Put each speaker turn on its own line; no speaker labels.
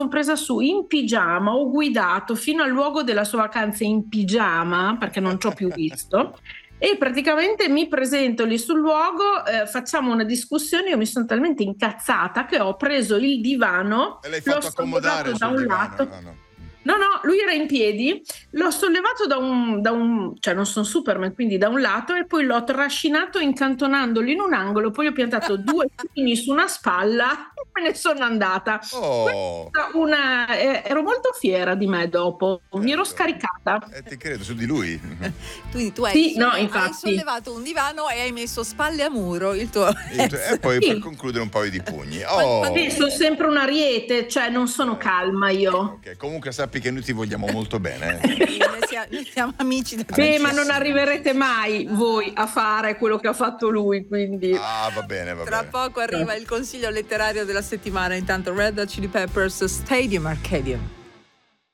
presa su in pigiama, ho guidato fino al luogo della sua vacanza in pigiama, perché non ci ho più visto, e praticamente mi presento lì sul luogo, facciamo una discussione, io mi sono talmente incazzata che ho preso il divano,
E l'hai
l'ho
fatto accomodare
sollevato da
sul
un
divano?
lato.
No.
No, lui era in piedi, l'ho sollevato cioè non sono Superman, quindi da un lato, e poi l'ho trascinato incantonandolo in un angolo, poi ho piantato 2 pugni su una spalla e me ne sono andata.
Oh,
Ero molto fiera di me dopo, mi ero
certo.
scaricata.
Ti credo, su di lui.
Quindi tu
Sì, no,
hai
infatti.
sollevato un divano e hai messo spalle a muro il tuo
E poi
Sì.
per concludere un paio di pugni.
Sì, sono sempre un ariete, cioè non sono calma io.
Ok, comunque sappi che noi ti vogliamo molto bene.
Noi siamo amici da
Ma non arriverete mai voi a fare quello che ha fatto lui, quindi.
Va bene.
Tra poco arriva il consiglio letterario della settimana. Intanto Red Hot Chili Peppers, Stadium Arcadium.